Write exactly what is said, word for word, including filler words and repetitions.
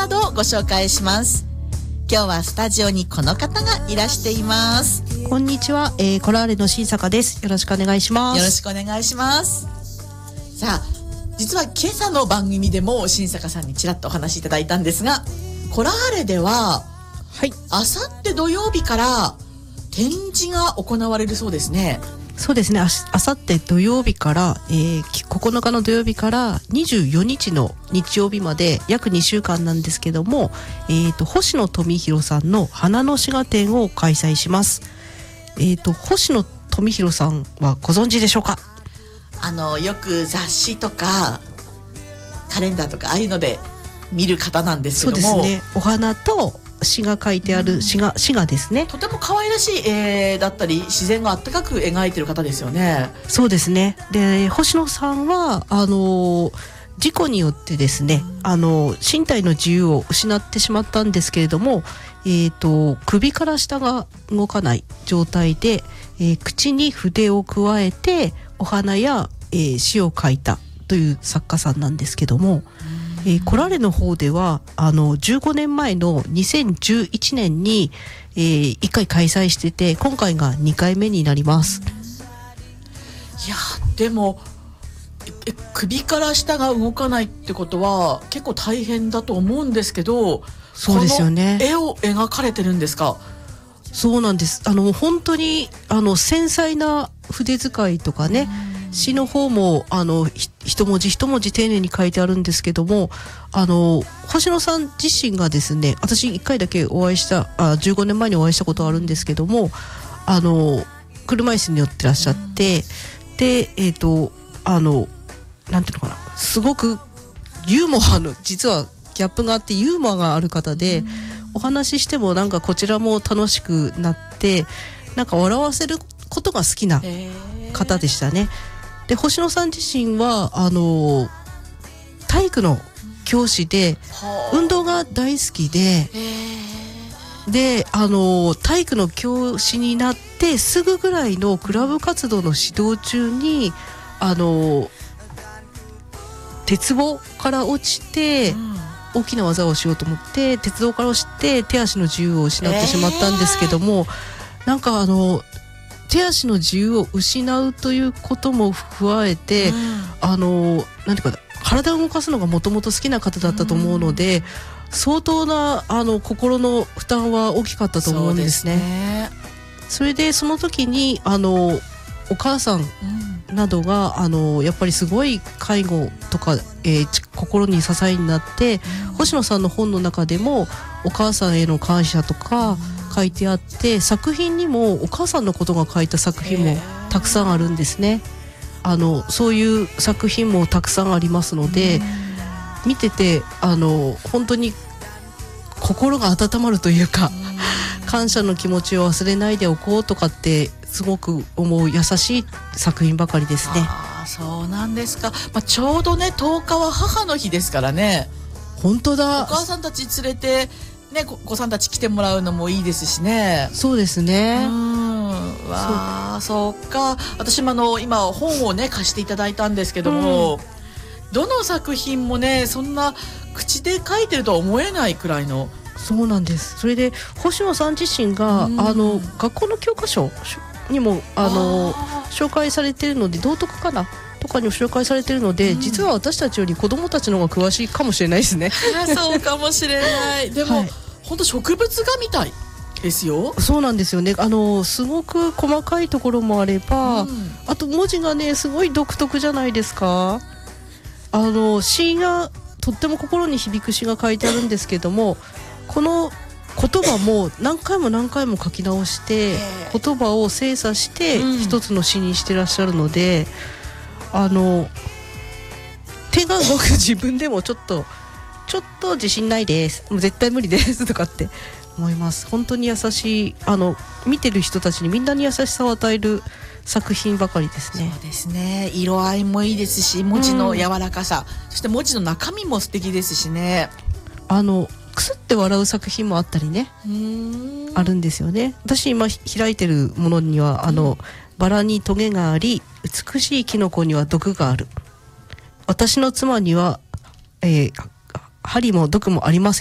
などをご紹介します。今日はスタジオにこの方がいらしています。 こんにちは、えー、コラーレの新坂です。よろしくお願いします。 よろしくお願いします。さあ、実は今朝の番組でも新坂さんにちらっとお話しいただいたんですが、コラーレでは、はい、あさって土曜日から展示が行われるそうですね。 そうですね、あさって土曜日から、えー、ここのかの土曜日からにじゅうよっかの日曜日まで約にしゅうかんなんですけども、えー、と星野富弘さんの花の滋賀展を開催します。えー、と星野富弘さんはご存知でしょうか？ あのよく雑誌とかカレンダーとかああいうので見る方なんですけども、 そうですね、お花と詩が書いてある詩が、詩がですね、 とても可愛らしい絵だったり自然があったかく描いてる方ですよね。 そうですね。で、星野さんはあの事故によってですね、あの身体の自由を失ってしまったんですけれども、えーと、首から下が動かない状態で、えー、口に筆を加えてお花や、えー、詩を書いたという作家さんなんですけども、えー、コラレの方ではあのじゅうごねんまえのにせんじゅういちねんに、えー、いっかい開催してて、今回がにかいめになります。 いやでもえ首から下が動かないってことは結構大変だと思うんですけど、 そうですよね。 この絵を描かれてるんですか？ そうなんです。あの本当にあの繊細な筆使いとかね、詩の方もあの一文字一文字丁寧に書いてあるんですけども、あの星野さん自身がですね、私いっかいだけお会いしたあじゅうごねんまえにお会いしたことあるんですけども、あの車椅子に乗ってらっしゃって、でえっとあのなんていうのかな、すごくユーモアの実はギャップがあってユーモアがある方で、お話ししてもなんかこちらも楽しくなって、なんか笑わせることが好きな方でしたね。で、星野さん自身はあの体育の教師で運動が大好きで、であの体育の教師になってすぐぐらいのクラブ活動の指導中にあの鉄棒から落ちて、うん、大きな技をしようと思って鉄道から落ちて手足の自由を失ってしまったんですけども、えー、なんかあの手足の自由を失うということも加えて、うん、あのなんていうか体を動かすのがもともと好きな方だったと思うので、うん、相当なあの心の負担は大きかったと思うんですね。そうですね。それでその時にあのお母さんなどが、うん、あのやっぱりすごい介護とか、えー、心に支えになって、うん、星野さんの本の中でもお母さんへの感謝とか書いてあって、うん、作品にもお母さんのことが書いた作品もたくさんあるんですね。あのそういう作品もたくさんありますので、うん、見ててあの本当に心が温まるというか、うん、感謝の気持ちを忘れないでおこうとかってすごく思う優しい作品ばかりですね。 あ、そうなんですか。まあ、ちょうどねとおかは母の日ですからね。 本当だ。 お母さんたち連れてね、お子さんたち来てもらうのもいいですしね。 そうですね。 うん、わあ、そうか。私もあの今本をね貸していただいたんですけども、うん、どの作品もねそんな口で書いてるとは思えないくらいの。 そうなんです。それで星野さん自身が、うん、あの学校の教科書にもあの紹介されているので、道徳かなとかにも紹介されているので、うん、実は私たちより子どもたちの方が詳しいかもしれないですね。 そうかもしれない。でも、はい、本当植物画みたいですよ。 そうなんですよね。あのすごく細かいところもあれば、うん、あと文字がねすごい独特じゃないですか。あの詩がとっても心に響く詩が書いてあるんですけども、この言葉も何回も何回も書き直して言葉を精査して一つの詩にしてらっしゃるので、うん、あの手が動く自分でもちょっとちょっと自信ないです、もう絶対無理ですとかって思います。本当に優しい、あの見てる人たちにみんなに優しさを与える作品ばかりですね。 そうですね。色合いもいいですし、文字の柔らかさ、うん、そして文字の中身も素敵ですしね。 あのくすって笑う作品もあったりね、うーんあるんですよね。私今開いてるものにはあの、うん、バラにトゲがあり美しいキノコには毒がある、私の妻には、えー、針も毒もありません